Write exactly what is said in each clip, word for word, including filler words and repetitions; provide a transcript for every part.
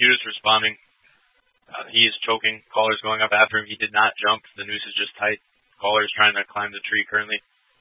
Computer's responding. Uh, he is choking. Caller's going up after him. He did not jump. The noose is just tight. Caller is trying to climb the tree currently.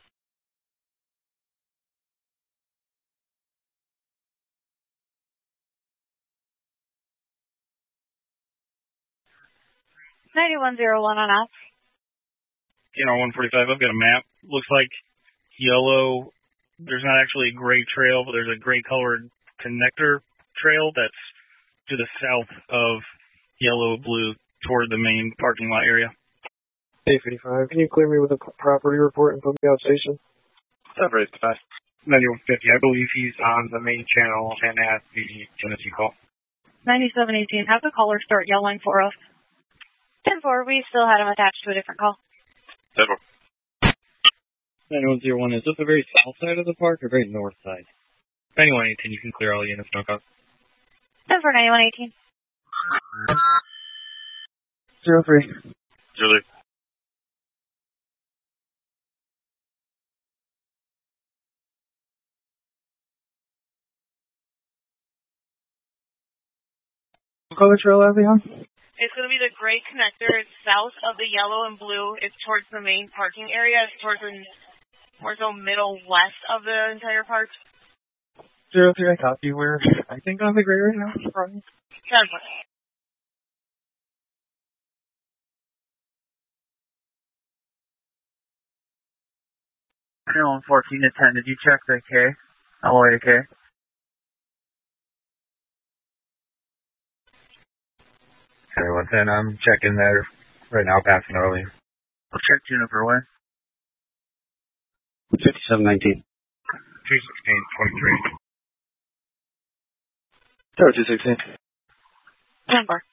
ninety-one oh one on off. You know, one forty-five, I've got a map. Looks like yellow. There's not actually a gray trail, but there's a gray-colored connector trail that's to the south of yellow blue toward the main parking lot area. eight fifty-five, can you clear me with a property report and put me out station? Seven fifty-five. ninety-one fifty, I believe he's on the main channel and at the Tennessee call. ninety-seven eighteen, have the caller start yelling for us. ten four, we still had him attached to a different call. ten four. ninety-one oh one, is this the very south side of the park or very north side? ninety-one eighteen, you can clear all units, no cost. ten four, ninety-one eighteen. zero three. zero three. What color trail are they on? It's going to be the gray connector. It's south of the yellow and blue. It's towards the main parking area. It's towards the more so middle west of the entire park. Zero three, I copy. We're, I think, on the gray right now. ten four. one fourteen to ten, did you check the K? All the way to K? one ten, I'm checking there right now, passing early. I'll check Juniper Way. fifty-seven nineteen. two sixteen twenty-three. Tower two sixteen. ten four.